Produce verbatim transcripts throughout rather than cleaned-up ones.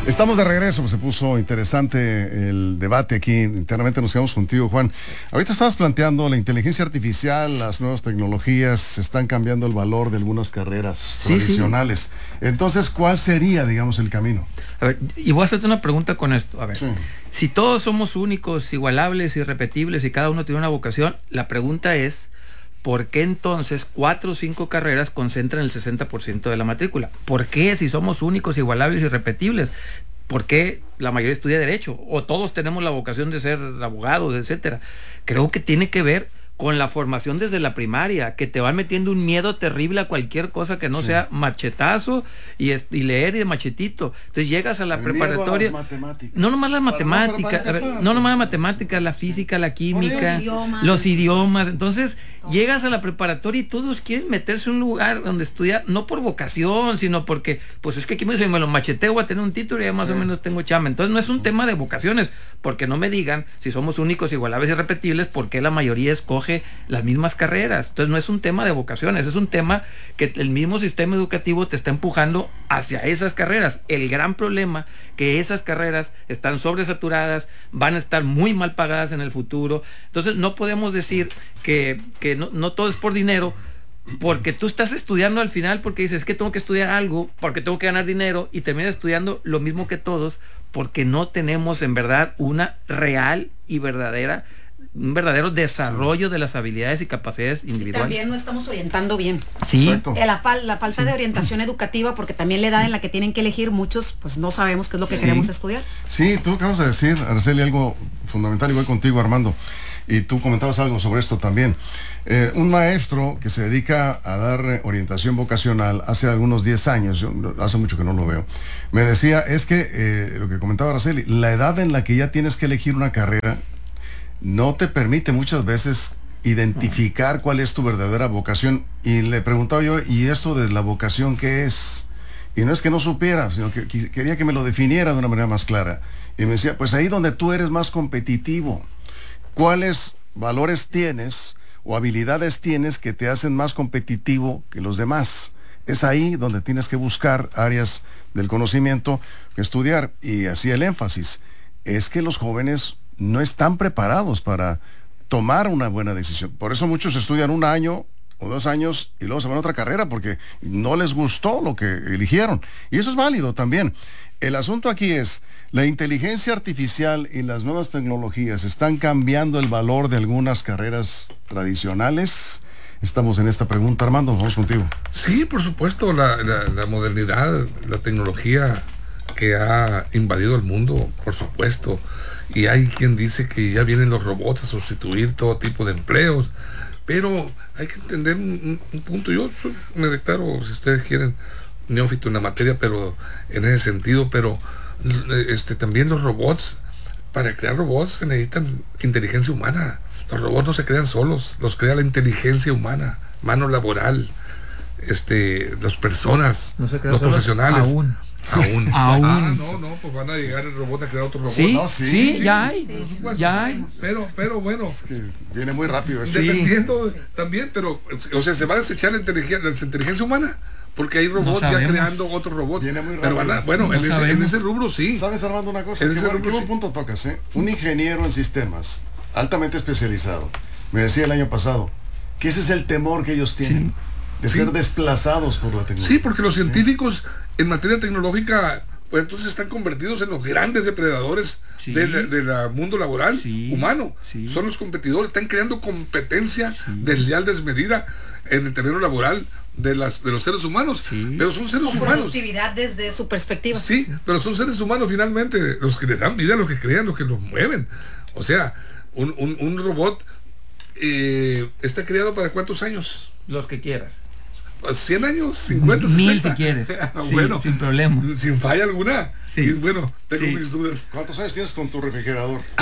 Estamos de regreso, se puso interesante el debate aquí, internamente nos quedamos contigo, Juan. Ahorita estabas planteando la inteligencia artificial, las nuevas tecnologías están cambiando el valor de algunas carreras sí, tradicionales. Sí. Entonces, ¿cuál sería, digamos, el camino? A ver, y voy a hacerte una pregunta con esto. A ver, sí. Si todos somos únicos, igualables, irrepetibles y cada uno tiene una vocación, la pregunta es, ¿por qué entonces cuatro o cinco carreras concentran el sesenta por ciento de la matrícula? ¿Por qué si somos únicos, igualables y irrepetibles? ¿Por qué la mayoría estudia Derecho? ¿O todos tenemos la vocación de ser abogados, etcétera? Creo que tiene que ver con la formación desde la primaria, que te van metiendo un miedo terrible a cualquier cosa que no sí. sea machetazo y, y leer y de machetito. Entonces llegas a la el preparatoria. No nomás las matemáticas, no, no nomás las matemáticas, la física, la química, los idiomas. Los idiomas. Entonces oh. llegas a la preparatoria y todos quieren meterse en un lugar donde estudiar, no por vocación, sino porque, pues es que aquí me dicen, me lo macheteo, voy a tener un título y ya más sí. o menos tengo chamba. Entonces no es un tema de vocaciones, porque no me digan si somos únicos, igualables y irrepetibles, porque la mayoría escoge las mismas carreras. Entonces no es un tema de vocaciones, es un tema que el mismo sistema educativo te está empujando hacia esas carreras. El gran problema que esas carreras están sobresaturadas, van a estar muy mal pagadas en el futuro. Entonces no podemos decir que, que no, no todo es por dinero, porque tú estás estudiando al final porque dices, es que tengo que estudiar algo, porque tengo que ganar dinero, y terminas estudiando lo mismo que todos, porque no tenemos en verdad una real y verdadera un verdadero desarrollo de las habilidades y capacidades individuales. También no estamos orientando bien. Sí. Eh, la, fal la falta sí. de orientación educativa, porque también la edad en la que tienen que elegir, muchos pues no sabemos qué es lo que sí. queremos estudiar. Sí, tú acabas de decir, Araceli, algo fundamental, igual contigo, Armando, y tú comentabas algo sobre esto también. Eh, un maestro que se dedica a dar orientación vocacional hace algunos diez años, yo, hace mucho que no lo veo, me decía, es que, eh, lo que comentaba Araceli, la edad en la que ya tienes que elegir una carrera no te permite muchas veces identificar cuál es tu verdadera vocación. Y le preguntaba yo, ¿y esto de la vocación qué es? Y no es que no supiera, sino que quería que me lo definiera de una manera más clara. Y me decía, pues ahí donde tú eres más competitivo, ¿cuáles valores tienes o habilidades tienes que te hacen más competitivo que los demás? Es ahí donde tienes que buscar áreas del conocimiento que estudiar. Y así el énfasis es que los jóvenes no están preparados para tomar una buena decisión. Por eso muchos estudian un año o dos años y luego se van a otra carrera porque no les gustó lo que eligieron. Y eso es válido también. El asunto aquí es, la inteligencia artificial y las nuevas tecnologías están cambiando el valor de algunas carreras tradicionales. Estamos en esta pregunta, Armando, vamos contigo. Sí, por supuesto, la, la, la modernidad, la tecnología que ha invadido el mundo, por supuesto. Y hay quien dice que ya vienen los robots a sustituir todo tipo de empleos, pero hay que entender un, un punto. Yo soy, me declaro, si ustedes quieren, neófito en la materia, pero en ese sentido, pero este también los robots, para crear robots se necesitan inteligencia humana. Los robots no se crean solos, los crea la inteligencia humana, mano laboral, este, las personas, no los profesionales. Aún. Aún. Aún. Ah, no, no, pues van a llegar el robot a crear otro robot. Sí, no, sí, sí, ya hay, sí, sí, ya hay. Pero, pero bueno. Es que viene muy rápido. Sí. Dependiendo también, pero, o sea, se va a desechar la inteligencia, la inteligencia humana, porque hay robots no ya creando otros robots. Viene muy rápido. Pero van a, bueno, no en, ese, en ese rubro sí. ¿Sabes, Armando, una cosa? En ¿Qué, ese buen, rubro, qué buen sí. punto tocas, eh? Un ingeniero en sistemas, altamente especializado, me decía el año pasado, que ese es el temor que ellos tienen, sí. de sí. ser desplazados por la tecnología. Sí, porque los científicos sí. en materia tecnológica, pues entonces están convertidos en los grandes depredadores sí. del de la mundo laboral sí. humano. Sí. Son los competidores, están creando competencia sí. desleal, desmedida en el terreno laboral de las de los seres humanos. Sí. Pero son seres Con humanos. Productividad desde su perspectiva. Sí, pero son seres humanos finalmente los que le dan vida, los que crean, los que los mueven. O sea, un, un, un robot eh, está creado para ¿cuántos años? Los que quieras. cien años, cincuenta, mil sesenta. si quieres. Sí, bueno, sin problema. Sin falla alguna. Sí. Y bueno, tengo sí. mis dudas. ¿Cuántos años tienes con tu refrigerador?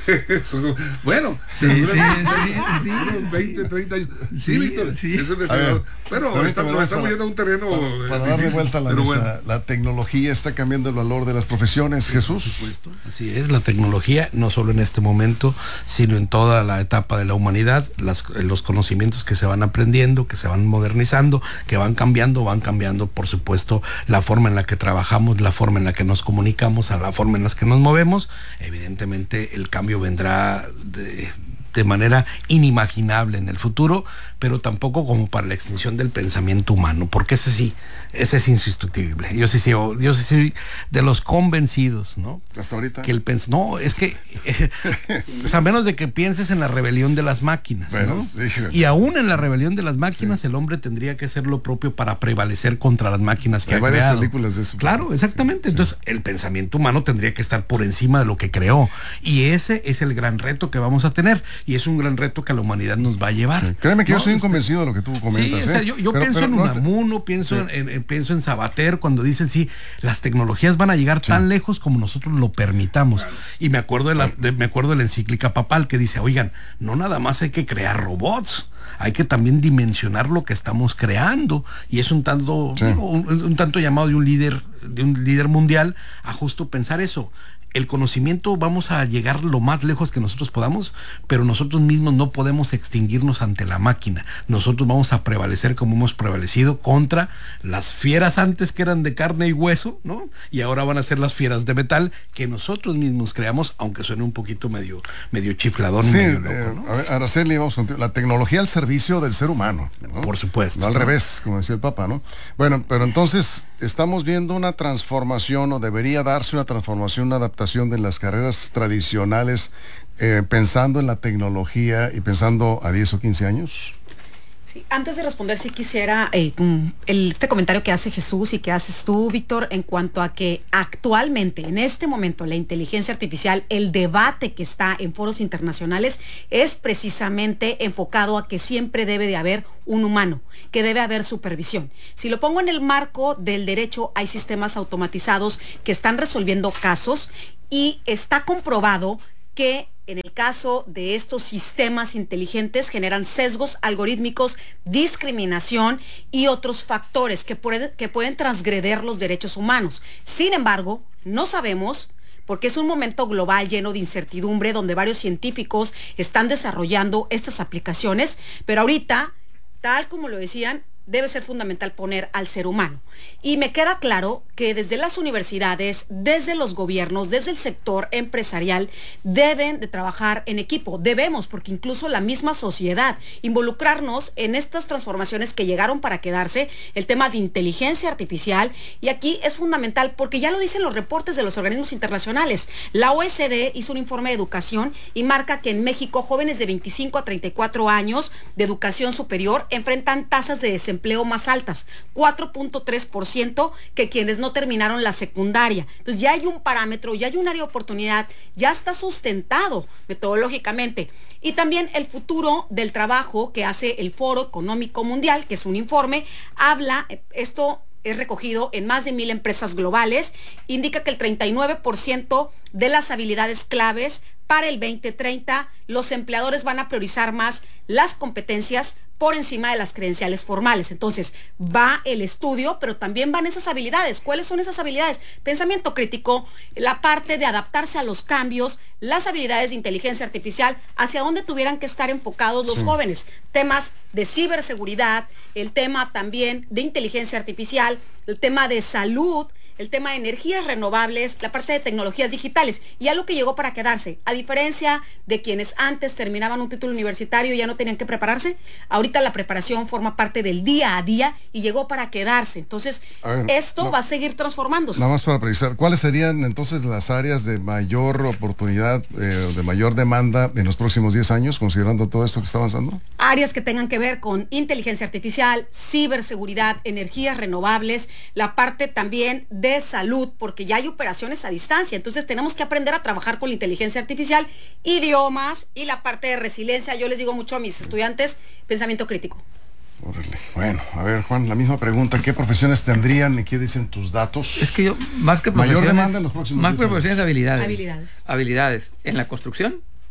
Bueno, sí, sí, sí, sí, veinte, treinta años. Sí, sí, Víctor, sí. eso es Ver, pero estamos, estamos yendo a un terreno para, para difícil, darle vuelta a la pero mesa, bueno. la tecnología está cambiando el valor de las profesiones, Jesús. Por supuesto. Así es, la tecnología, no solo en este momento, sino en toda la etapa de la humanidad, las, los conocimientos que se van aprendiendo, que se van modernizando, que van cambiando, van cambiando, por supuesto, la forma en la que trabajamos, la forma en la que nos comunicamos, a la forma en la que nos movemos. Evidentemente, el cambio vendrá de... de manera inimaginable en el futuro, pero tampoco como para la extinción del pensamiento humano, porque ese sí, ese es insustituible. Yo sí, sí, yo sí soy de los convencidos, ¿no? Hasta ahorita. Que el pens no, es que, eh, sí. O sea, a menos de que pienses en la rebelión de las máquinas, bueno, ¿no? Sí. Y aún en la rebelión de las máquinas, sí. El hombre tendría que hacer lo propio para prevalecer contra las máquinas que Hay ha varias creado. películas de eso. Claro, exactamente. Sí. Entonces, el pensamiento humano tendría que estar por encima de lo que creó. Y ese es el gran reto que vamos a tener. Y es un gran reto que la humanidad nos va a llevar. Sí. Créeme que ¿no? yo soy un este... convencido de lo que tú comentas. Sí, o sea, ¿eh? yo, yo pero, pienso pero en no Unamuno, pienso, sí. en, en, pienso en Sabater, cuando dicen, sí, las tecnologías van a llegar sí. tan lejos como nosotros lo permitamos. Claro. Y me acuerdo, de la, de, me acuerdo de la encíclica papal que dice, oigan, no nada más hay que crear robots, hay que también dimensionar lo que estamos creando. Y es un tanto, sí. digo, un, un tanto llamado de un líder, de un líder mundial a justo pensar eso. El conocimiento vamos a llegar lo más lejos que nosotros podamos, pero nosotros mismos no podemos extinguirnos ante la máquina. Nosotros vamos a prevalecer como hemos prevalecido contra las fieras antes que eran de carne y hueso, ¿no? Y ahora van a ser las fieras de metal que nosotros mismos creamos, aunque suene un poquito medio, medio chifladón. Sí, medio loco, eh, ¿no? A ver, Araceli, vamos contigo. La tecnología al servicio del ser humano, ¿no? Por supuesto. No al revés, como decía el Papa, ¿no? Bueno, pero entonces estamos viendo una transformación, o debería darse una transformación, una adaptación de las carreras tradicionales, eh, pensando en la tecnología y pensando a diez o quince años. Sí, antes de responder, sí quisiera eh, el, este comentario que hace Jesús y que haces tú, Víctor, en cuanto a que actualmente, en este momento, la inteligencia artificial, el debate que está en foros internacionales es precisamente enfocado a que siempre debe de haber un humano, que debe haber supervisión. Si lo pongo en el marco del derecho, hay sistemas automatizados que están resolviendo casos y está comprobado que en el caso de estos sistemas inteligentes generan sesgos algorítmicos, discriminación y otros factores que pueden, que pueden transgredir los derechos humanos. Sin embargo, no sabemos, porque es un momento global lleno de incertidumbre donde varios científicos están desarrollando estas aplicaciones, pero ahorita, tal como lo decían, debe ser fundamental poner al ser humano. Y me queda claro que desde las universidades, desde los gobiernos, desde el sector empresarial, deben de trabajar en equipo. Debemos, porque incluso la misma sociedad, involucrarnos en estas transformaciones que llegaron para quedarse, el tema de inteligencia artificial, y aquí es fundamental porque ya lo dicen los reportes de los organismos internacionales. La O E C D hizo un informe de educación y marca que en México jóvenes de veinticinco a treinta y cuatro años de educación superior enfrentan tasas de desempleo empleo más altas, cuatro punto tres por ciento que quienes no terminaron la secundaria. Entonces ya hay un parámetro, ya hay un área de oportunidad, ya está sustentado metodológicamente. Y también el futuro del trabajo que hace el Foro Económico Mundial, que es un informe, habla, esto es recogido en más de mil empresas globales, indica que el treinta y nueve por ciento de las habilidades claves para el veinte treinta, los empleadores van a priorizar más las competencias por encima de las credenciales formales. Entonces, va el estudio, pero también van esas habilidades. ¿Cuáles son esas habilidades? Pensamiento crítico, la parte de adaptarse a los cambios, las habilidades de inteligencia artificial, hacia dónde tuvieran que estar enfocados los sí. jóvenes. Temas de ciberseguridad, el tema también de inteligencia artificial, el tema de salud, el tema de energías renovables, la parte de tecnologías digitales, y algo que llegó para quedarse. A diferencia de quienes antes terminaban un título universitario y ya no tenían que prepararse, ahorita la preparación forma parte del día a día y llegó para quedarse. Entonces, ver, esto no, va a seguir transformándose. Nada más para precisar, ¿cuáles serían entonces las áreas de mayor oportunidad, eh, de mayor demanda en los próximos diez años, considerando todo esto que está avanzando? Áreas que tengan que ver con inteligencia artificial, ciberseguridad, energías renovables, la parte también de de salud, porque ya hay operaciones a distancia, entonces tenemos que aprender a trabajar con la inteligencia artificial, idiomas y la parte de resiliencia. Yo les digo mucho a mis estudiantes, pensamiento crítico. Órale. Bueno, a ver, Juan, la misma pregunta, ¿qué profesiones tendrían y qué dicen tus datos? Es que yo, más que profesiones, mayor demanda en los próximos más que profesiones, habilidades. Habilidades. Habilidades. En la construcción,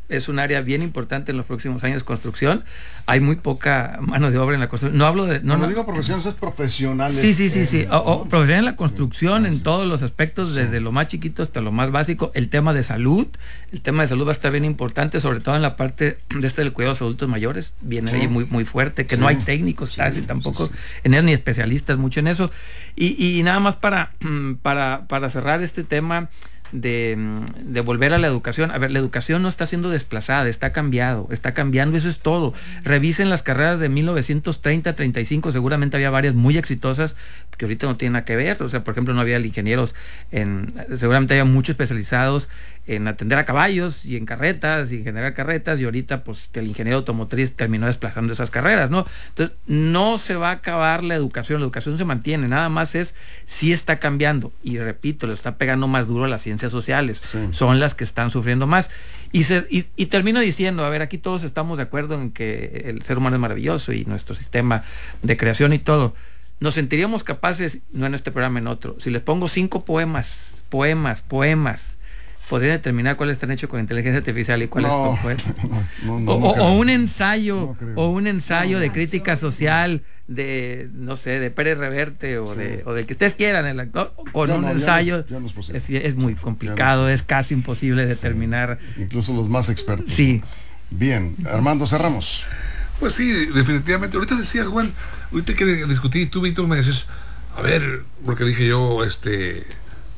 es un área bien importante en los próximos años, construcción. Hay muy poca mano de obra en la construcción. No hablo de... No, no, no digo profesiones, es profesionales. Sí, sí, sí, eh, sí. O, o ¿no? profesionales en la construcción, sí, en sí, todos los aspectos, sí. Desde lo más chiquito hasta lo más básico. El tema de salud, el tema de salud va a estar bien importante, sobre todo en la parte de este del cuidado de los adultos mayores. Viene sí. ahí muy, muy fuerte, que sí. no hay técnicos sí, casi tampoco, sí, sí. en él, ni especialistas mucho en eso. Y, y nada más para, para, para cerrar este tema de, de volver a la educación. A ver, la educación no está siendo desplazada, está cambiado, está cambiando, eso es todo. Revisen las carreras de mil novecientos treinta, treinta y cinco, seguramente había varias muy exitosas que ahorita no tienen nada que ver. O sea, por ejemplo, no había ingenieros, en, seguramente había muchos especializados en atender a caballos y en carretas y en generar carretas, y ahorita pues el ingeniero automotriz terminó desplazando esas carreras, ¿no? Entonces no se va a acabar la educación, la educación se mantiene, nada más es sí está cambiando, y repito, le está pegando más duro a las ciencias sociales, sí. son las que están sufriendo más. Y, se, y, y termino diciendo, a ver, aquí todos estamos de acuerdo en que el ser humano es maravilloso y nuestro sistema de creación y todo. Nos sentiríamos capaces, no en este programa, en otro, si les pongo cinco poemas, poemas, poemas, podría determinar cuáles están hechos con inteligencia artificial y cuáles no, con poetas. No, no, o, no o, o un ensayo, no o un ensayo de crítica social de, no sé, de Pérez Reverte o sí. de o del que ustedes quieran, el actor, con ya un no, ensayo. Ya no, ya no es, es, es muy complicado, no es casi imposible determinar. Sí. Incluso los más expertos. Sí. Bien, Armando, cerramos. Pues sí, definitivamente. Ahorita decía Juan, ahorita que discutí, tú, Víctor, me decías, a ver, porque dije yo, este,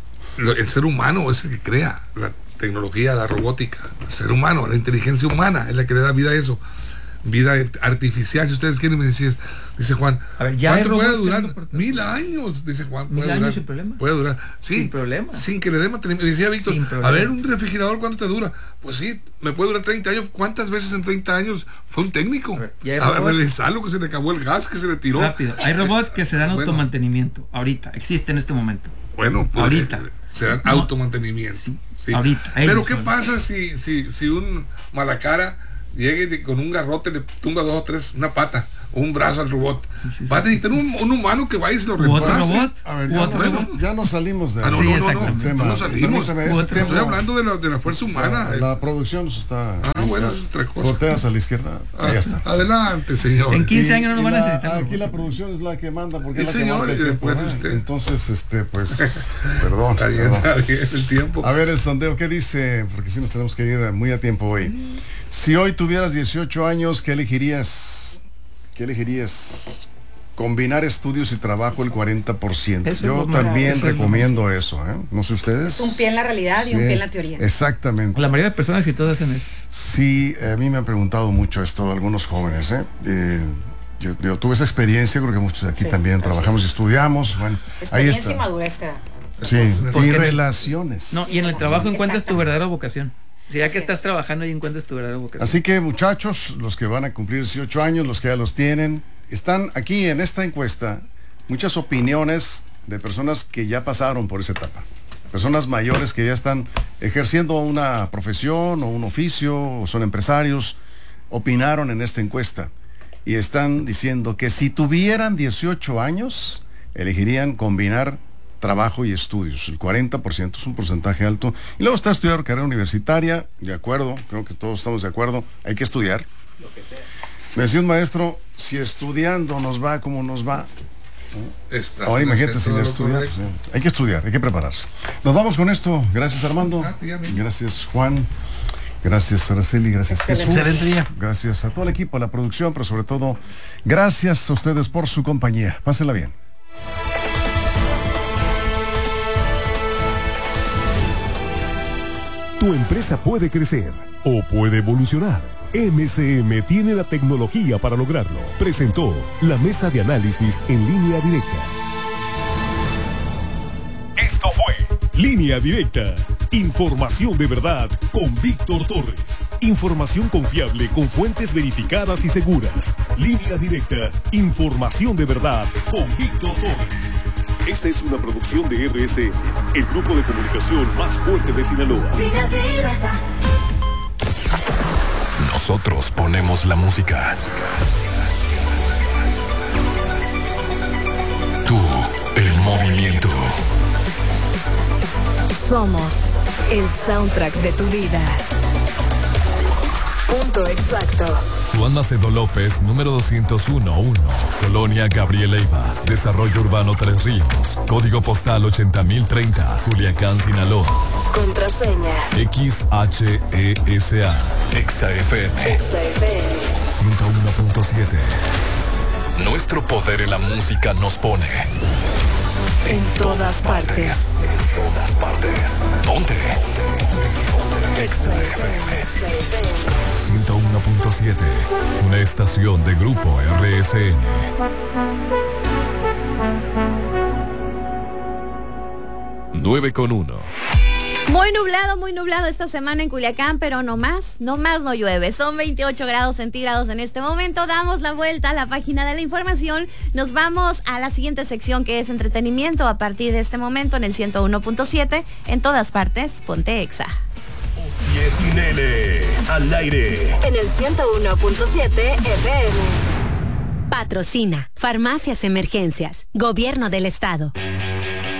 el ser humano es el que crea la tecnología, la robótica, el ser humano, la inteligencia humana es la que le da vida a eso, vida artificial, si ustedes quieren. Me decías, dice Juan, a ver, ya ¿cuánto puede durar? Mil años, dice Juan. Mil puede años durar, sin problema. Puede durar, sí, sin problema. Sin que le dé mantenimiento. Decía Víctor, a ver, un refrigerador, ¿cuánto te dura? Pues sí, me puede durar treinta años. ¿Cuántas veces en treinta años fue un técnico? A ver, a ver, revisarlo, que se le acabó el gas, que se le tiró. Rápido, hay robots que se dan bueno. automantenimiento, ahorita, existe en este momento. Bueno, pues, ahorita. Eh, se dan no. automantenimiento. Sí. Sí. Ahorita, pero ¿qué son. pasa si, si, si un malacara llegue y con un garrote le tumba dos o tres, una pata o un brazo al robot? Sí, sí, va a necesitar un, un humano que vaya y se lo reemplace. ¿Otro robot? A ver, ya, ¿Otro no, robot? ya nos salimos de ah, no, sí, no, no, no, tema. no nos salimos. Este Estoy hablando de la, de la fuerza humana. La, la producción nos está... Ah, bueno, es otra cosa. Volteas a la izquierda. Ah, ya está. Adelante, señor. En quince años no nos van a necesitar. Aquí la producción es la que manda. Porque el es la señor, que manda y después tiempo, usted. Entonces, este, pues, perdón. Está bien, perdón. está bien el tiempo. A ver, el sondeo, ¿qué dice? Porque si nos tenemos que ir muy a tiempo hoy. Si hoy tuvieras dieciocho años, ¿qué elegirías? ¿Qué elegirías? Combinar estudios y trabajo el cuarenta por ciento. Eso Yo es también eso recomiendo es eso, ¿eh? No sé ustedes. Es un pie en la realidad y sí, un pie en la teoría. Exactamente. La mayoría de personas y todos hacen eso. Sí, a mí me han preguntado mucho esto algunos jóvenes, ¿eh? eh yo, yo tuve esa experiencia, creo que muchos de aquí sí, también trabajamos y estudiamos. Bueno, ahí está. Y madurez. Sí, y relaciones. No, y en el trabajo encuentras tu verdadera vocación. Si ya Así que estás es. trabajando y encuentras tu verdadera vocación. Así que, muchachos, los que van a cumplir dieciocho años, los que ya los tienen, están aquí en esta encuesta muchas opiniones de personas que ya pasaron por esa etapa. Personas mayores que ya están ejerciendo una profesión o un oficio o son empresarios, opinaron en esta encuesta y están diciendo que si tuvieran dieciocho años, elegirían combinar trabajo y estudios. El cuarenta por ciento es un porcentaje alto. Y luego está estudiar carrera universitaria, de acuerdo, creo que todos estamos de acuerdo, hay que estudiar. Lo que sea. Me decía un maestro, si estudiando nos va como nos va, ¿no? Ahora imagínate sin estudiar, pues, eh, hay que estudiar, hay que prepararse. Nos vamos con esto. Gracias, Armando. Ah, gracias, Juan. Gracias, Araceli. Gracias, Jesús. Excelente día. Gracias a todo el equipo, a la producción, pero sobre todo, gracias a ustedes por su compañía. Pásenla bien. Tu empresa puede crecer o puede evolucionar. M S M tiene la tecnología para lograrlo. Presentó la mesa de análisis en Línea Directa. Esto fue Línea Directa. Información de verdad con Víctor Torres. Información confiable con fuentes verificadas y seguras. Línea Directa. Información de verdad con Víctor Torres. Esta es una producción de R S M, el grupo de comunicación más fuerte de Sinaloa. Línea Directa. Nosotros ponemos la música. Tú, el movimiento. Somos el soundtrack de tu vida. Punto exacto. Juan Macedo López, número doscientos uno uno. Colonia Gabriel Leiva. Desarrollo Urbano Tres Ríos. Código postal ochenta mil treinta. Culiacán, Sinaloa. Contraseña. X H E S A. Exa F M. Exa F M. ciento uno punto siete. Nuestro poder en la música nos pone en todas partes. En todas partes. Ponte. Exa F M. ciento uno punto siete. Una estación de Grupo R S N. nueve con uno. Muy nublado, muy nublado esta semana en Culiacán, pero no más, no más no llueve. Son veintiocho grados centígrados en este momento. Damos la vuelta a la página de la información. Nos vamos a la siguiente sección, que es entretenimiento, a partir de este momento en el ciento uno punto siete. En todas partes, ponte Exa. Yes, nene, al aire. En el ciento uno punto siete F M. Patrocina Farmacias Emergencias, Gobierno del Estado.